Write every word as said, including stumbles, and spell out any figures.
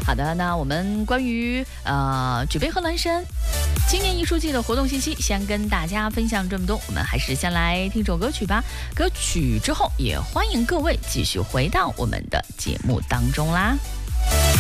好的，那我们关于呃举杯贺兰山青年艺术季的活动信息，先跟大家分享这么多。我们还是先来听首歌曲吧。歌曲之后，也欢迎各位继续回到我们的节目当中啦。